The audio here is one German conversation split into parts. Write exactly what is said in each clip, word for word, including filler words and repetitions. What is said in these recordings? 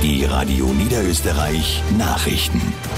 Die Radio Niederösterreich Nachrichten.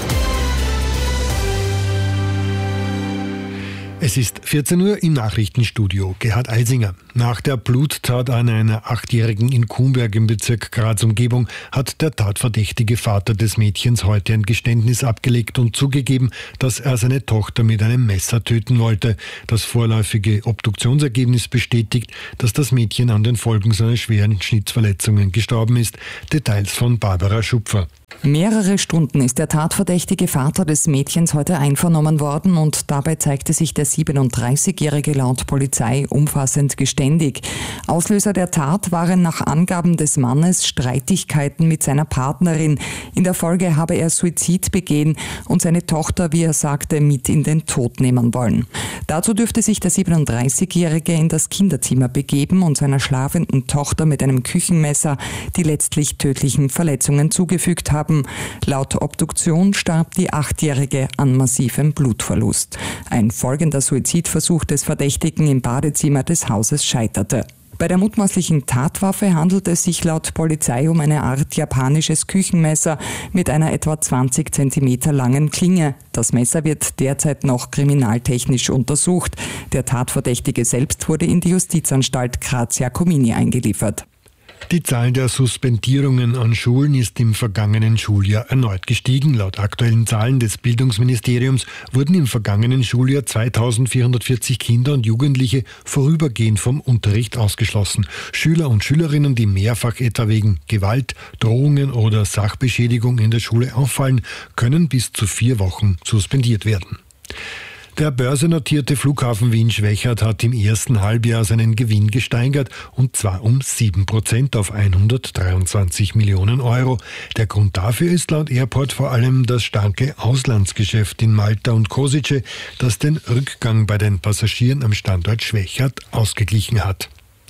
Es ist vierzehn Uhr im Nachrichtenstudio. Gerhard Eisinger. Nach der Bluttat an einer Achtjährigen in Kuhnberg im Bezirk Graz-Umgebung hat der tatverdächtige Vater des Mädchens heute ein Geständnis abgelegt und zugegeben, dass er seine Tochter mit einem Messer töten wollte. Das vorläufige Obduktionsergebnis bestätigt, dass das Mädchen an den Folgen seiner schweren Schnittverletzungen gestorben ist. Details von Barbara Schupfer. Mehrere Stunden ist der tatverdächtige Vater des Mädchens heute einvernommen worden und dabei zeigte sich der siebenunddreißigjährige laut Polizei umfassend geständig. Auslöser der Tat waren nach Angaben des Mannes Streitigkeiten mit seiner Partnerin. In der Folge habe er Suizid begehen und seine Tochter, wie er sagte, mit in den Tod nehmen wollen. Dazu dürfte sich der siebenunddreißigjährige in das Kinderzimmer begeben und seiner schlafenden Tochter mit einem Küchenmesser die letztlich tödlichen Verletzungen zugefügt haben. Laut Obduktion starb die Achtjährige an massivem Blutverlust. Ein folgender Suizidversuch des Verdächtigen im Badezimmer des Hauses scheiterte. Bei der mutmaßlichen Tatwaffe handelt es sich laut Polizei um eine Art japanisches Küchenmesser mit einer etwa zwanzig Zentimeter langen Klinge. Das Messer wird derzeit noch kriminaltechnisch untersucht. Der Tatverdächtige selbst wurde in die Justizanstalt Graz-Jakomini eingeliefert. Die Zahl der Suspendierungen an Schulen ist im vergangenen Schuljahr erneut gestiegen. Laut aktuellen Zahlen des Bildungsministeriums wurden im vergangenen Schuljahr zweitausendvierhundertvierzig Kinder und Jugendliche vorübergehend vom Unterricht ausgeschlossen. Schüler und Schülerinnen, die mehrfach etwa wegen Gewalt, Drohungen oder Sachbeschädigung in der Schule auffallen, können bis zu vier Wochen suspendiert werden. Der börsennotierte Flughafen Wien-Schwechat hat im ersten Halbjahr seinen Gewinn gesteigert, und zwar um sieben Prozent auf hundertdreiundzwanzig Millionen Euro. Der Grund dafür ist laut Airport vor allem das starke Auslandsgeschäft in Malta und Kosice, das den Rückgang bei den Passagieren am Standort Schwechat ausgeglichen hat.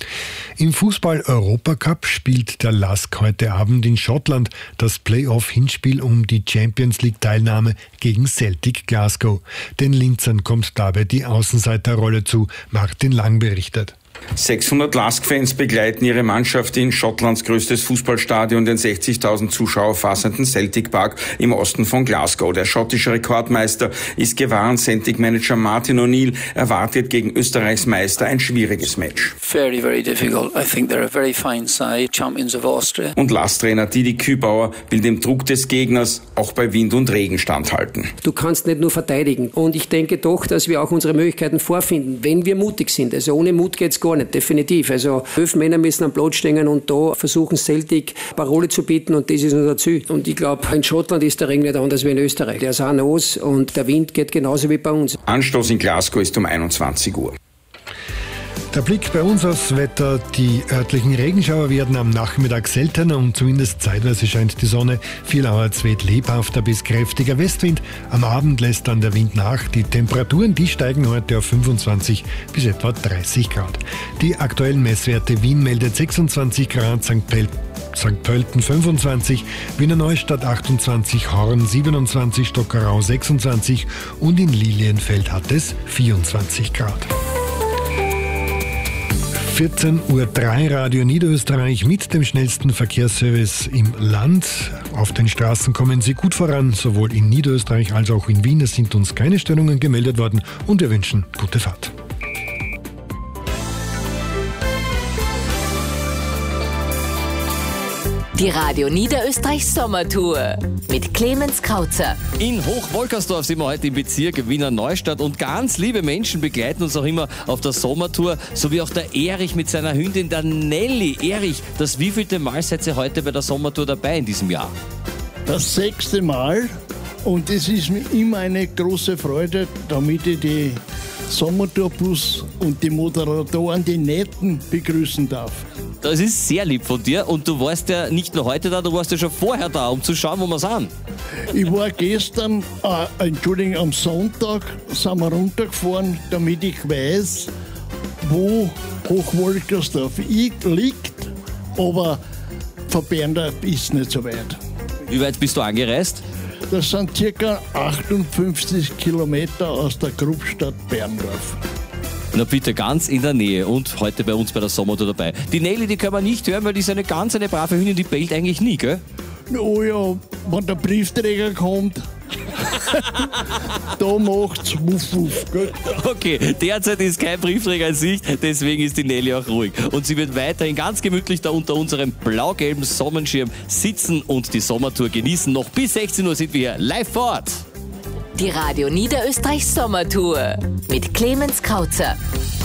Im Fußball-Europacup spielt der Lask heute Abend in Schottland das Playoff-Hinspiel um die Champions-League-Teilnahme gegen Celtic Glasgow. Den Linzern kommt dabei die Außenseiterrolle zu. Martin Lang berichtet. sechshundert Lask-Fans begleiten ihre Mannschaft in Schottlands größtes Fußballstadion, den sechzigtausend Zuschauer fassenden Celtic Park im Osten von Glasgow. Der schottische Rekordmeister ist gewarnt. Celtic-Manager Martin O'Neill erwartet gegen Österreichs Meister ein schwieriges Match. Very, very difficult. I think they're a very fine side, champions of Austria. Und Last-Trainer Didi Kübauer will dem Druck des Gegners auch bei Wind und Regen standhalten. Du kannst nicht nur verteidigen. Und ich denke doch, dass wir auch unsere Möglichkeiten vorfinden, wenn wir mutig sind. Also ohne Mut geht's gar nicht, definitiv. Also fünf Männer müssen am Platz stehen und da versuchen Celtic Parole zu bieten, und das ist unser Ziel. Und ich glaube, in Schottland ist der Regen nicht anders wie in Österreich. Der ist auch nass und der Wind geht genauso wie bei uns. Anstoß in Glasgow ist um einundzwanzig Uhr. Der Blick bei uns aufs Wetter. Die örtlichen Regenschauer werden am Nachmittag seltener und zumindest zeitweise scheint die Sonne. Vielerorts weht lebhafter bis kräftiger Westwind. Am Abend lässt dann der Wind nach. Die Temperaturen, die steigen heute auf fünfundzwanzig bis etwa dreißig Grad. Die aktuellen Messwerte: Wien meldet sechsundzwanzig Grad, Sankt Pölten Sankt Pölten fünfundzwanzig, Wiener Neustadt achtundzwanzig, Horn siebenundzwanzig, Stockerau sechsundzwanzig und in Lilienfeld hat es vierundzwanzig Grad. vierzehn Uhr drei Radio Niederösterreich mit dem schnellsten Verkehrsservice im Land. Auf den Straßen kommen Sie gut voran, sowohl in Niederösterreich als auch in Wien. Es sind uns keine Störungen gemeldet worden und wir wünschen gute Fahrt. Die Radio Niederösterreich Sommertour mit Clemens Krauzer. In Hochwolkersdorf sind wir heute im Bezirk Wiener Neustadt und ganz liebe Menschen begleiten uns auch immer auf der Sommertour, so wie auch der Erich mit seiner Hündin, der Nelly. Erich, das wievielte Mal seid ihr heute bei der Sommertour dabei in diesem Jahr? Das sechste Mal, und es ist mir immer eine große Freude, damit ich die Sommertourbus und die Moderatoren, die Netten, begrüßen darf. Das ist sehr lieb von dir, und du warst ja nicht nur heute da, du warst ja schon vorher da, um zu schauen, wo wir sind. Ich war gestern, äh, Entschuldigung, am Sonntag sind wir runtergefahren, damit ich weiß, wo Hochwolkersdorf liegt, aber von Bern ist es nicht so weit. Wie weit bist du angereist? Das sind ca. achtundfünfzig Kilometer aus der Gruppstadt Berndorf. Na bitte, ganz in der Nähe und heute bei uns bei der Sommertour dabei. Die Nelly, die können wir nicht hören, weil die ist eine ganz eine brave Hündin, die bellt eigentlich nie, gell? Oh ja, wenn der Briefträger kommt, da macht's wuff wuff. Gell? Okay, derzeit ist kein Briefträger in Sicht, deswegen ist die Nelly auch ruhig. Und sie wird weiterhin ganz gemütlich da unter unserem blau-gelben Sonnenschirm sitzen und die Sommertour genießen. Noch bis sechzehn Uhr sind wir hier live vor Ort. Die Radio Niederösterreich Sommertour mit Clemens Krauzer.